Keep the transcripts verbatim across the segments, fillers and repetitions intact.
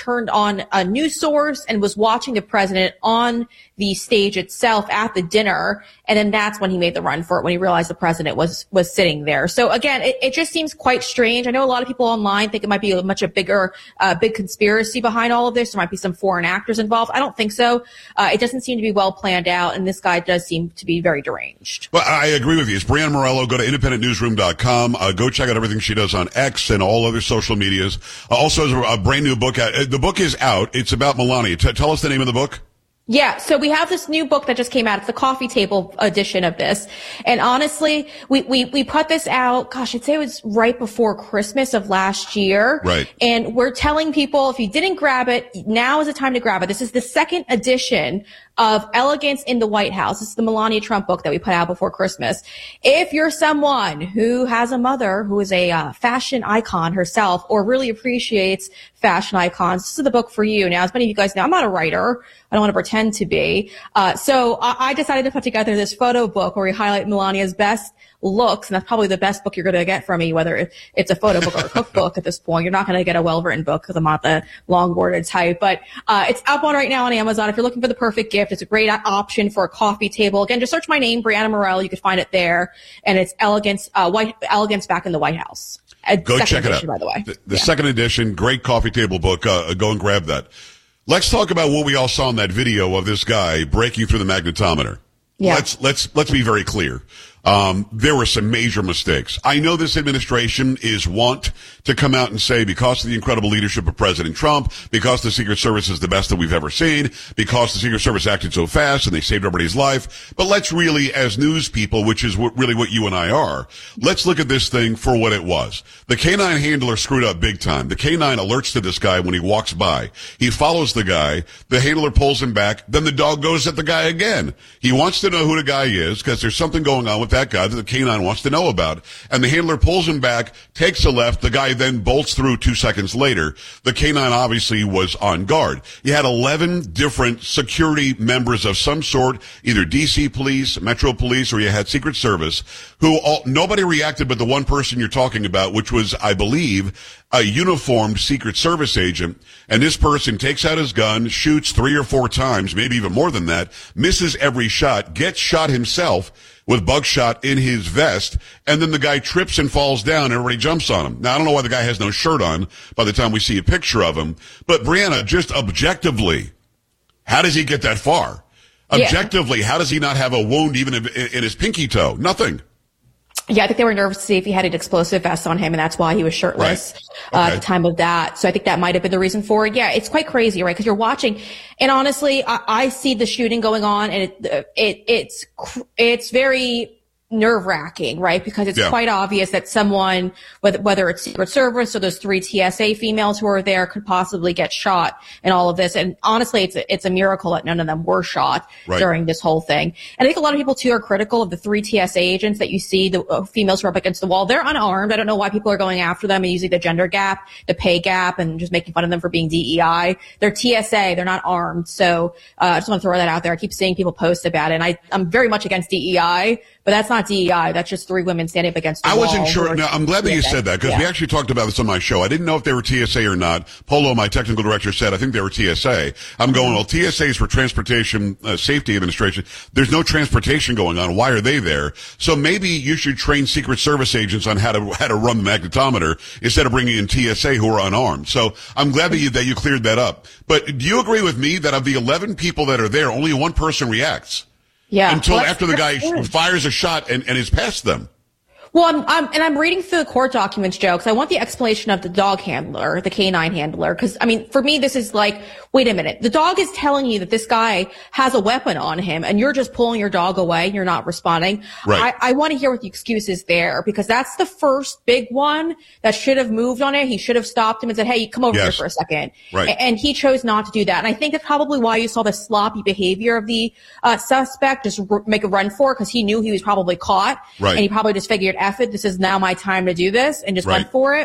turned on a news source and was watching the president on the stage itself at the dinner. And then that's when he made the run for it, when he realized the president was, was sitting there. So again, it, it just seems quite strange. I know a lot of people online think it might be a much a bigger, uh, big conspiracy behind all of this. There might be some foreign actors involved. I don't think so. Uh, it doesn't seem to be well planned out. And this guy does seem to be very deranged. Well, I agree with you. It's Brianna Morello. Go to independent newsroom dot com. Uh, go check out everything she does on X and all other social medias. Uh, also, has a, a brand new book out. Uh, the book is out. It's about Melania. T- tell us the name of the book. Yeah, so we have this new book that just came out. It's the coffee table edition of this. And honestly, we, we, we put this out, gosh, I'd say it was right before Christmas of last year. Right. And we're telling people, if you didn't grab it, now is the time to grab it. This is the second edition of Elegance in the White House. This is the Melania Trump book that we put out before Christmas. If you're someone who has a mother who is a uh, fashion icon herself or really appreciates fashion icons, this is the book for you. Now, as many of you guys know, I'm not a writer. I don't want to pretend to be. Uh, so I, I decided to put together this photo book where we highlight Melania's best looks, and that's probably the best book you're going to get from me, whether it's a photo book or a cookbook at this point. You're not going to get a well-written book because I'm not the long-worded type. But uh it's up on right now on Amazon. If you're looking for the perfect gift, it's a great option for a coffee table. Again, just search my name, Brianna Morello. You can find it there. And it's Elegance, uh, White, Elegance Back in the White House. A Go check edition, it out. By the way. The, the yeah. second edition, great coffee table book. Uh, go and grab that. Let's talk about what we all saw in that video of this guy breaking through the magnetometer. Yeah. Let's, let's, let's be very clear. Um, there were some major mistakes. I know this administration is wont to come out and say, because of the incredible leadership of President Trump, because the Secret Service is the best that we've ever seen, because the Secret Service acted so fast and they saved everybody's life. But let's really, as news people, which is what, really what you and I are, let's look at this thing for what it was. The canine handler screwed up big time. The canine alerts to this guy when he walks by. He follows the guy. The handler pulls him back. Then the dog goes at the guy again. He wants to know who the guy is because there's something going on with that guy that the canine wants to know about. And the handler pulls him back, takes a left. The guy then bolts through two seconds later. The canine obviously was on guard. You had eleven different security members of some sort, either D C police, Metro police, or you had Secret Service, who all, nobody reacted but the one person you're talking about, which was, I believe, a uniformed Secret Service agent. And this person takes out his gun, shoots three or four times, maybe even more than that, misses every shot, gets shot himself with buckshot in his vest, and then the guy trips and falls down, and everybody jumps on him. Now, I don't know why the guy has no shirt on by the time we see a picture of him, but Brianna, just objectively, how does he get that far? Objectively, yeah. How does he not have a wound even in, in his pinky toe? Nothing. Yeah, I think they were nervous to see if he had an explosive vest on him, and that's why he was shirtless right. okay. uh, at the time of that. So I think that might have been the reason for it. Yeah, it's quite crazy, right? Because you're watching, and honestly, I, I see the shooting going on, and it, it it's it's very nerve-wracking, right? Because it's yeah. quite obvious that someone, whether, whether it's Secret Service or those three T S A females who are there, could possibly get shot in all of this. And honestly, it's a, it's a miracle that none of them were shot right. during this whole thing. And I think a lot of people too are critical of the three T S A agents that you see, the uh, females who are up against the wall. They're unarmed. I don't know why people are going after them and using the gender gap, the pay gap, and just making fun of them for being D E I. They're T S A. They're not armed. So uh, I just want to throw that out there. I keep seeing people post about it, and I, I'm very much against D E I. But that's not D E I. That's just three women standing up against the I wall. wasn't sure. No, I'm glad that you said that because yeah. we actually talked about this on my show. I didn't know if they were T S A or not. Polo, my technical director, said I think they were T S A. I'm going, well, T S A is for Transportation uh, Safety Administration. There's no transportation going on. Why are they there? So maybe you should train Secret Service agents on how to how to run the magnetometer instead of bringing in T S A who are unarmed. So I'm glad that you that you cleared that up. But do you agree with me that of the eleven people that are there, only one person reacts? Yeah. Until well, after the guy good. fires a shot and, and is past them. Well, I'm, I'm, and I'm reading through the court documents, Joe, because I want the explanation of the dog handler, the canine handler. Because, I mean, for me, this is like, wait a minute. The dog is telling you that this guy has a weapon on him, and you're just pulling your dog away, and you're not responding. Right. I, I want to hear what the excuse is there, because that's the first big one that should have moved on it. He should have stopped him and said, hey, come over yes. here for a second. Right. And, and he chose not to do that. And I think that's probably why you saw the sloppy behavior of the uh, suspect just r- make a run for it, because he knew he was probably caught. Right. And he probably just figured, F it, this is now my time to do this, and just right. went for it.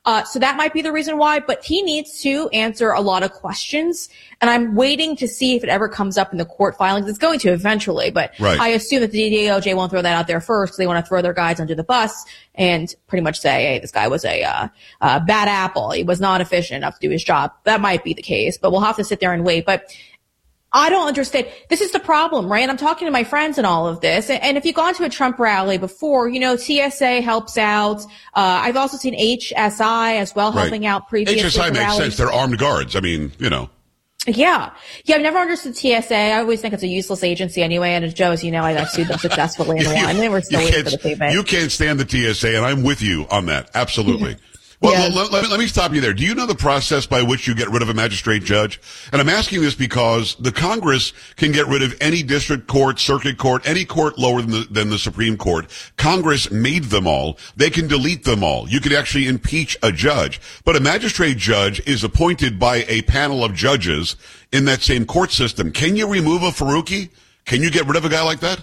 Uh, so that might be the reason why, but he needs to answer a lot of questions. And I'm waiting to see if it ever comes up in the court filings. It's going to eventually, but right. I assume that the D O J won't throw that out there first because they want to throw their guys under the bus and pretty much say, hey, this guy was a uh, uh, bad apple. He was not efficient enough to do his job. That might be the case, but we'll have to sit there and wait. But I don't understand. This is the problem, right? And I'm talking to my friends and all of this. And if you've gone to a Trump rally before, you know, T S A helps out. Uh, I've also seen H S I as well helping right. out previously. H S I makes rallies. sense. They're armed guards. I mean, you know. Yeah. Yeah, I've never understood T S A. I always think it's a useless agency anyway. And as Joe, as you know, I've sued them successfully in you, one. They were still waiting for the payment. You can't stand the T S A, and I'm with you on that. Absolutely. Well, yes. let, let, let me stop you there. Do you know the process by which you get rid of a magistrate judge? And I'm asking this because the Congress can get rid of any district court, circuit court, any court lower than the, than the Supreme Court. Congress made them all. They can delete them all. You could actually impeach a judge. But a magistrate judge is appointed by a panel of judges in that same court system. Can you remove a Faruqi? Can you get rid of a guy like that?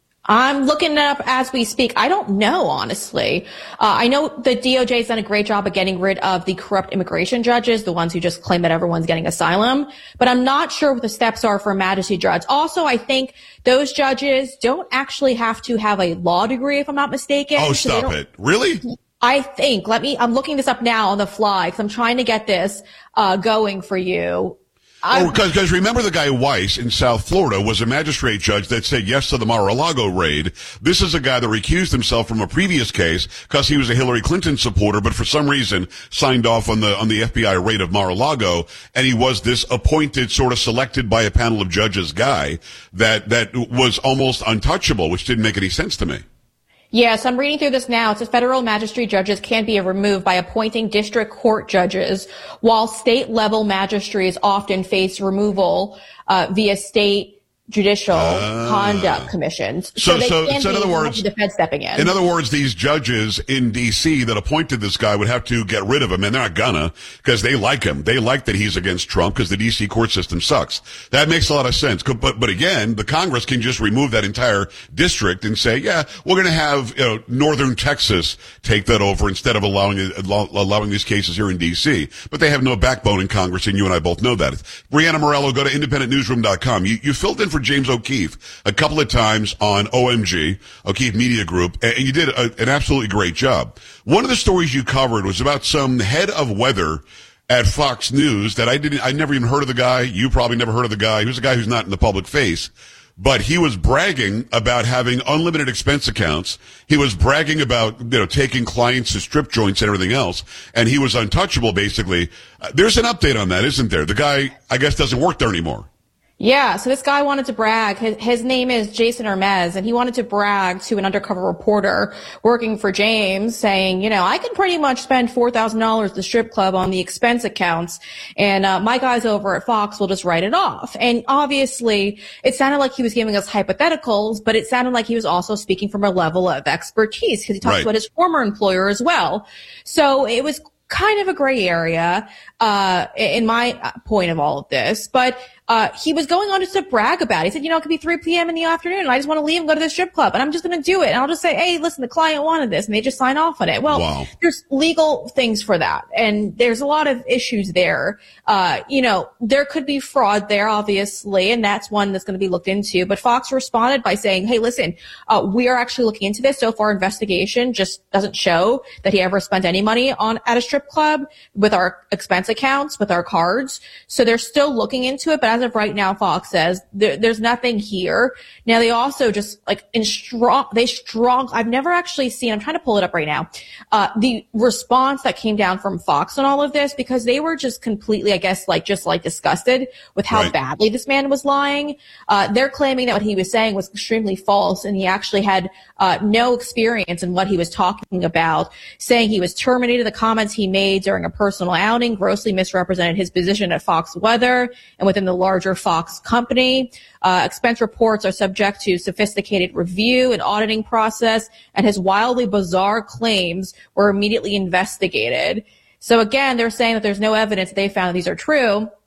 I'm looking it up as we speak. I don't know, honestly. Uh, I know the D O J has done a great job of getting rid of the corrupt immigration judges, the ones who just claim that everyone's getting asylum. But I'm not sure what the steps are for a magistrate judge. Also, I think those judges don't actually have to have a law degree, if I'm not mistaken. Oh, stop so it. Really? I think, let me, I'm looking this up now on the fly because I'm trying to get this uh going for you. Oh, because remember the guy Weiss in South Florida was a magistrate judge that said yes to the Mar-a-Lago raid. This is a guy that recused himself from a previous case because he was a Hillary Clinton supporter, but for some reason signed off on the on the F B I raid of Mar-a-Lago, and he was this appointed, sort of selected by a panel of judges guy that that was almost untouchable, which didn't make any sense to me. Yes, I'm reading through this now. It says federal magistrate judges can be removed by appointing district court judges, while state-level magistrates often face removal uh, via state judicial uh, conduct commissions. So, so, they so, can so in be, other words, the Fed stepping in. In other words, these judges in D C that appointed this guy would have to get rid of him, and they're not gonna, because they like him. They like that he's against Trump, because the D C court system sucks. That makes a lot of sense. But, but again, the Congress can just remove that entire district and say, yeah, we're gonna have, you know, Northern Texas take that over instead of allowing, allowing these cases here in D C. But they have no backbone in Congress, and you and I both know that. Brianna Morello, go to independent newsroom dot com. You, you filled in for James O'Keefe a couple of times on O M G, O'Keefe Media Group, and you did a, an absolutely great job. One of the stories you covered was about some head of weather at Fox News that I didn't, I never even heard of the guy. You probably never heard of the guy. He was a guy who's not in the public face. But he was bragging about having unlimited expense accounts. He was bragging about, you know, taking clients to strip joints and everything else. And he was untouchable, basically. Uh, there's an update on that, isn't there? The guy, I guess, doesn't work there anymore. Yeah, so this guy wanted to brag. His, his name is Jason Hermes, and he wanted to brag to an undercover reporter working for James, saying, you know, I can pretty much spend four thousand dollars at the strip club on the expense accounts, and uh, my guys over at Fox will just write it off. And obviously, it sounded like he was giving us hypotheticals, but it sounded like he was also speaking from a level of expertise, because he talked right. about his former employer as well. So it was kind of a gray area, uh, in my point of all of this, but Uh, he was going on just to brag about it. He said, you know, it could be three p.m. in the afternoon, and I just want to leave and go to the strip club, and I'm just going to do it. And I'll just say, hey, listen, the client wanted this, and they just sign off on it. Well, wow. There's legal things for that, and there's a lot of issues there. Uh, you know, there could be fraud there, obviously, and that's one that's going to be looked into. But Fox responded by saying, hey, listen, uh, we are actually looking into this. So far, investigation just doesn't show that he ever spent any money on at a strip club with our expense accounts, with our cards. So they're still looking into it, but as of right now, Fox says there, there's nothing here. Now, they also just like in strong, they strong, I've never actually seen, I'm trying to pull it up right now, uh, the response that came down from Fox on all of this, because they were just completely, I guess, like, just like disgusted with how right. badly this man was lying. Uh, they're claiming that what he was saying was extremely false, and he actually had, uh, no experience in what he was talking about, saying he was terminated. The comments he made during a personal outing grossly misrepresented his position at Fox Weather and within the larger Fox company. Uh, expense reports are subject to sophisticated review and auditing process, and his wildly bizarre claims were immediately investigated. So again, they're saying that there's no evidence that they found that these are true.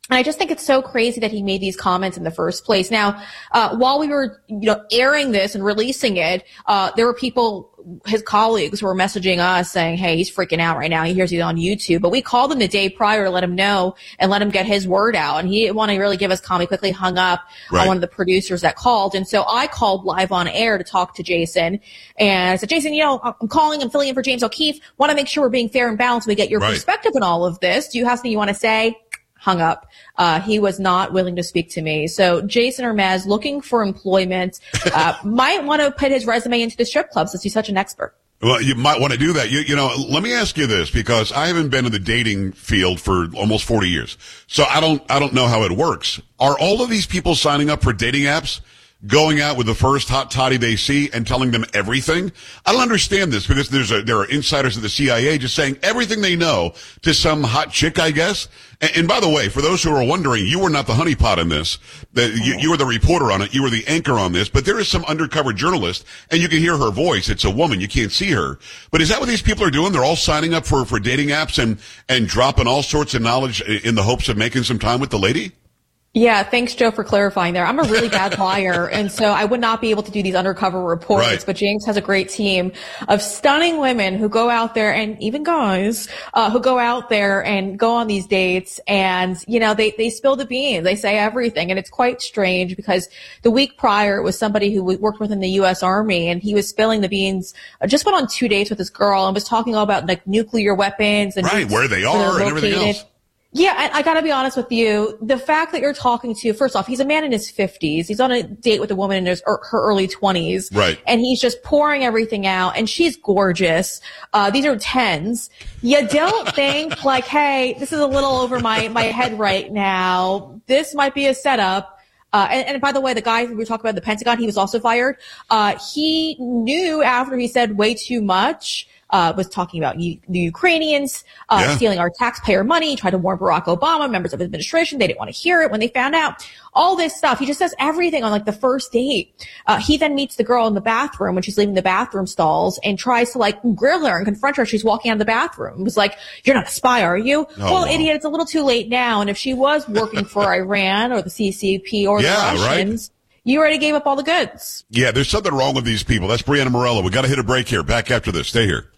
And I just think it's so crazy that he made these comments in the first place. Now, uh, while we were, you know, airing this and releasing it, uh, there were people, his colleagues who were messaging us saying, hey, he's freaking out right now. He hears he's on YouTube. But we called him the day prior to let him know and let him get his word out. And he didn't want to really give us comment. He quickly hung up right. on one of the producers that called. And so I called live on air to talk to Jason. And I said, Jason, you know, I'm calling, I'm filling in for James O'Keefe. Want to make sure we're being fair and balanced. We get your right. perspective on all of this. Do you have something you want to say? Hung up. Uh, he was not willing to speak to me. So Jason Hermes, looking for employment, uh, might want to put his resume into the strip club since he's such an expert. Well, you might want to do that. You, you know, let me ask you this, because I haven't been in the dating field for almost forty years. So I don't, I don't know how it works. Are all of these people signing up for dating apps, going out with the first hot toddy they see and telling them everything? I don't understand this, because there's a, there are insiders at the C I A just saying everything they know to some hot chick, I guess. And, and by the way, for those who are wondering, you were not the honeypot in this. The, you, you were the reporter on it. You were the anchor on this. But there is some undercover journalist, and you can hear her voice. It's a woman. You can't see her. But is that what these people are doing? They're all signing up for, for dating apps and, and dropping all sorts of knowledge in the hopes of making some time with the lady? Yeah, thanks, Joe, for clarifying there. I'm a really bad liar, and so I would not be able to do these undercover reports, right. but James has a great team of stunning women who go out there, and even guys, uh, who go out there and go on these dates, and, you know, they, they spill the beans. They say everything, and it's quite strange, because the week prior, it was somebody who worked within the U S Army, and he was spilling the beans, uh, just went on two dates with this girl, and was talking all about, like, nuclear weapons. And right, where they are and everything else. Yeah, I, I gotta be honest with you. The fact that you're talking to, first off, he's a man in his fifties. He's on a date with a woman in his, er, her early twenties. Right. And he's just pouring everything out, and she's gorgeous. Uh, these are tens. You don't think, like, hey, this is a little over my, my head right now. This might be a setup. Uh, and, and by the way, the guy we were talking about, the Pentagon, he was also fired. Uh, he knew after he said way too much, uh, was talking about U- the Ukrainians, uh, yeah. stealing our taxpayer money, tried to warn Barack Obama, members of his administration. They didn't want to hear it when they found out. All this stuff. He just says everything on, like, the first date. Uh, he then meets the girl in the bathroom when she's leaving the bathroom stalls and tries to, like, grill her and confront her. She's walking out of the bathroom. It was like, you're not a spy, are you? Oh, well, wow. Idiot, it's a little too late now. And if she was working for Iran or the C C P or yeah, the Russians, right? You already gave up all the goods. Yeah, there's something wrong with these people. That's Brianna Morello. We got to hit a break here. Back after this. Stay here.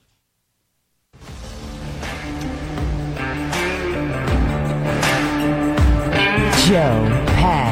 Joe Pags.